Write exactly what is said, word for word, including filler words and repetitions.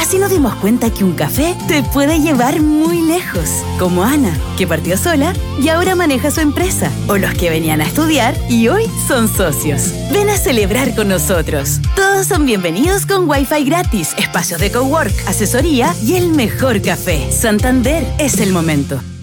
Así nos dimos cuenta que un café te puede llevar muy lejos. Como Ana, que partió sola y ahora maneja su empresa. O los que venían a estudiar y hoy son socios. Ven a celebrar con nosotros. Todos son bienvenidos con Wi-Fi gratis, espacios de cowork, asesoría y el mejor café. Santander es el momento.